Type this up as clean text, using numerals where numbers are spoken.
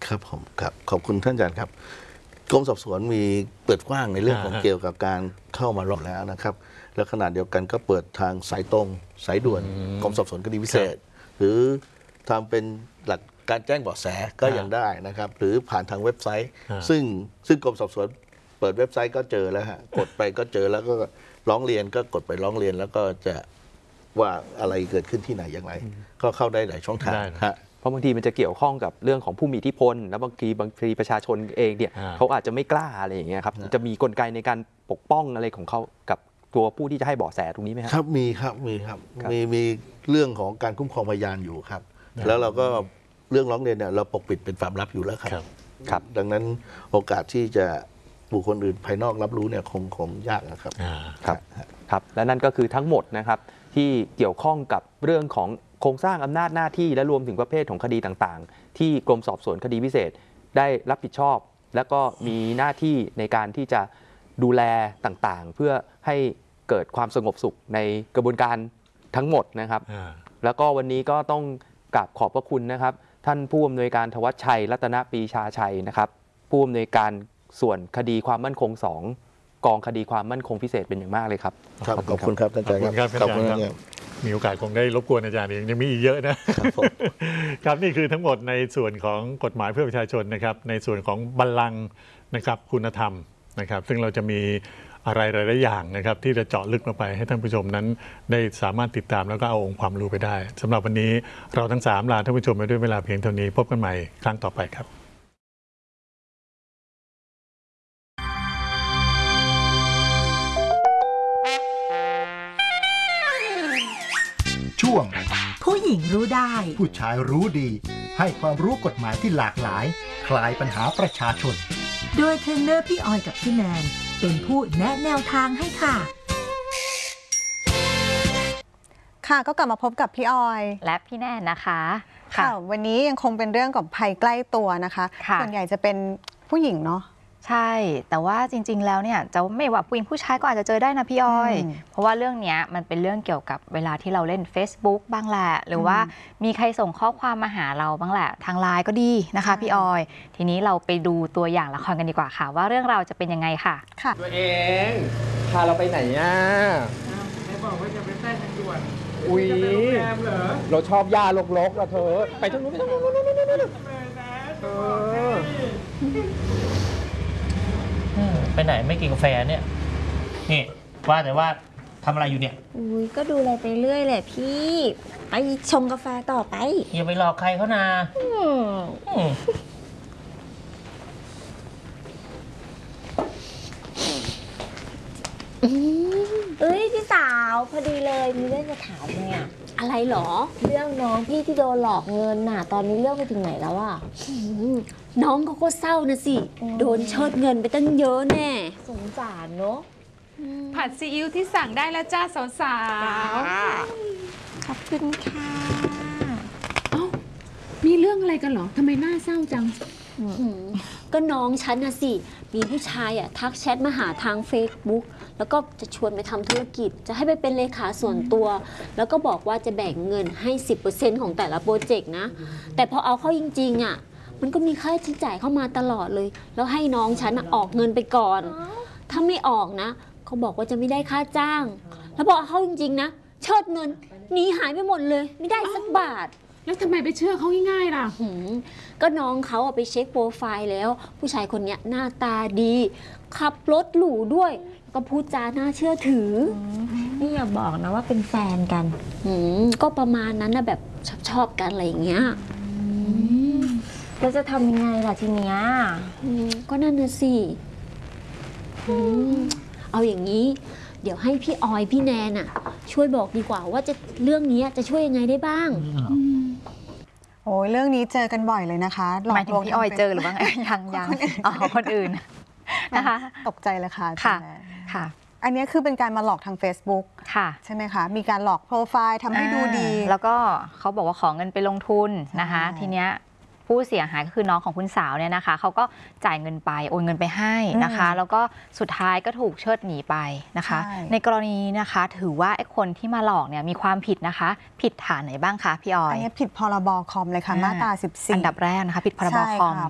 ครับผมครับขอบคุณท่านอาจารย์ครับกรมสอบสวนมีเปิดกว้างในเรื่องของเกี่ยวกับการเข้ามารอบแล้วนะครับแล้วขณะเดียวกันก็เปิดทางสายตรงสายด่วนกรมสอบสวนคดีพิเศษหรือทำเป็นหลักการแจ้งเบาะแสก็ยังได้นะครับหรือผ่านทางเว็บไซต์ซึ่งกรมสอบสวนเปิดเว็บไซต์ก็เจอแล้วฮะกดไปก็เจอแล้วก็ร้องเรียนก็กดไปร้องเรียนแล้วก็จะว่าอะไรเกิดขึ้นที่ไหนอย่างไรก็เข้าได้หลายช่องทางเพราะบางทีมันจะเกี่ยวข้องกับเรื่องของผู้มีอิทธิพลแล้วบางทีประชาชนเองเนี่ยเขาอาจจะไม่กล้าอะไรอย่างเงี้ยครับจะมีกลไกในการปกป้องอะไรของเขากับตัวผู้ที่จะให้เบาะแสตรงนี้ไหมครับมีครับมีเรื่องของการคุ้มครองพยานอยู่ครับแล้วเราก็เรื่องร้องเรียนเนี่ยเราปกปิดเป็นความลับอยู่แล้วครับดังนั้นโอกาสที่จะบุคคลอื่นภายนอกรับรู้เนี่ยคงยากนะครับครับและนั่นก็คือทั้งหมดนะครับที่เกี่ยวข้องกับเรื่องของโครงสร้างอำนาจหน้าที่และรวมถึงประเภทของคดีต่างๆที่กรมสอบสวนคดีพิเศษได้รับผิดชอบและก็มีหน้าที่ในการที่จะดูแลต่างๆเพื่อให้เกิดความสงบสุขในกระบวนการทั้งหมดนะครับแล้วก็วันนี้ก็ต้องกราบขอบพระคุณนะครับท่านผู้อำนวยการธวัชชัยรัตนปรีชาชัยนะครับผู้อำนวยการส่วนคดีความมั่นคง2กองคดีความมั่นคงพิเศษเป็นอย่างมากเลยครับขอบคุณครับท่านอาจารย์ขอบคุณครับมีโอกาสคงได้รบกวนอาจารย์ยังมีอีกเยอะนะครับนี่คือทั้งหมดในส่วนของกฎหมายเพื่อประชาชนนะครับในส่วนของบัลลังก์นะครับคุณธรรมนะครับซึ่งเราจะมีอะไรหลายๆอย่างนะครับที่จะเจาะลึกลงไปให้ท่านผู้ชมนั้นได้สามารถติดตามแล้วก็เอาองค์ความรู้ไปได้สำหรับวันนี้เราทั้ง3ลาท่านผู้ชมไปด้วยเวลาเพียงเท่านี้พบกันใหม่ครั้งต่อไปครับช่วงผู้หญิงรู้ได้ผู้ชายรู้ดีให้ความรู้กฎหมายที่หลากหลายคลายปัญหาประชาชนโดยเทรนเนอร์พี่ออยกับพี่แนนเป็นผู้แนะแนวทางให้ค่ะก็กลับมาพบกับพี่ออยและพี่แนนนะคะค่ะวันนี้ยังคงเป็นเรื่องกับภัยใกล้ตัวนะคะส่วนใหญ่จะเป็นผู้หญิงเนาะใช่แต่ว่าจริงๆแล้วเนี่ยจะไม่ว่าผู้หญิงผู้ชายก็อาจจะเจอได้นะพี่ออยเพราะว่าเรื่องนี้มันเป็นเรื่องเกี่ยวกับเวลาที่เราเล่น Facebook บ้างแหละหรือว่ามีใครส่งข้อความมาหาเราบ้างแหละทางไลน์ก็ดีนะคะพี่ออยทีนี้เราไปดูตัวอย่างละครกันดีกว่าค่ะว่าเรื่องราวจะเป็นยังไงค่ะตัวเองพาเราไปไหนอ่ะไม่บอกว่าจะไปใต้ทางด่วนอุ้ยเราชอบยาลกๆอะเธอไปทางนู้นไปทางนู้นไปไหนไม่กินกาแฟเนี่ยนี่ว่าแต่ว่าทำอะไรอยู่เนี่ยอุ้ยก็ดูอะไรไปเรื่อยแหละพี่ไปชงกาแฟต่อไปอย่าไปหลอกใครเขานะเอ้ยพี่สาวพอดีเลยมีเรื่องจะถามเนี่ยอะไรหรอเรื่องน้องพี่ที่โดนหลอกเงินน่ะตอนนี้เรื่องไปถึงไหนแล้วอ่ะน้องเขาก็เศร้านะสิโดนเชิดเงินไปตั้งเยอะแน่สงสารเนาะผัดซีอิ๊วที่สั่งได้แล้วจ้าสาวๆขอบคุณค่ะเอ้ามีเรื่องอะไรกันเหรอทำไมหน้าเศร้าจังก็น้องฉันน่ะสิมีผู้ชายทักแชทมาหาทาง Facebook แล้วก็จะชวนไปทำธุรกิจจะให้ไปเป็นเลขาส่วนตัวแล้วก็บอกว่าจะแบ่งเงินให้ 10% ของแต่ละโปรเจกต์นะแต่พอเอาเข้าจริงๆมันก็มีค่าใช้จ่ายเข้ามาตลอดเลยแล้วให้น้องฉันออกเงินไปก่อนถ้าไม่ออกนะเขาบอกว่าจะไม่ได้ค่าจ้างแล้วพอเอาเข้าจริงๆนะเชิดเงินหนีหายไปหมดเลยไม่ได้สักบาทแล้วทำไมไปเชื่อเขาง่ายๆล่ะก็น้องเขาไปเช็คโปรไฟล์แล้วผู้ชายคนนี้หน้าตาดีขับรถหรูด้วยก็พูดจาน่าเชื่อถือนี่อย่าบอกนะว่าเป็นแฟนกันก็ประมาณนั้นนะแบบชอบกันอะไรอย่างเงี้ยแล้วจะทำยังไงล่ะทีเนี้ยก็นั่นน่ะสิเอาอย่างนี้เดี๋ยวให้พี่ออยพี่แนนช่วยบอกดีกว่าว่าเรื่องนี้จะช่วยยังไงได้บ้างโอ้ยเรื่องนี้เจอกันบ่อยเลยนะคะหมายถึงพี่ออยเจอหรือว่ายังคนอื่นนะคะตกใจเลยค่ะค่ะอันนี้คือเป็นการมาหลอกทาง Facebook ค่ะใช่ไหมคะมีการหลอกโปรไฟล์ทำให้ดูดีแล้วก็เขาบอกว่าขอเงินไปลงทุนนะคะทีเนี้ยผู้เสียหายก็คือน้องของคุณสาวเนี่ยนะคะเขาก็จ่ายเงินไปโอนเงินไปให้นะคะแล้วก็สุดท้ายก็ถูกเชิดหนีไปนะคะในกรณีนะคะถือว่าไอ้คนที่มาหลอกเนี่ยมีความผิดนะคะผิดฐานไหนบ้างคะพี่ออยอันนี้ผิดพรบคอมเลยค่ะมาตรา14 อันดับแรกนะคะผิดพรบคอม